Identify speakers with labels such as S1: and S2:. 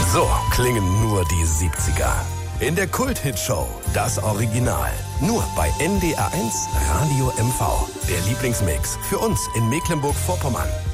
S1: So klingen nur die 70er. In der Kult-Hit-Show Das Original. Nur bei NDR1 Radio MV. Der Lieblingsmix für uns in Mecklenburg-Vorpommern.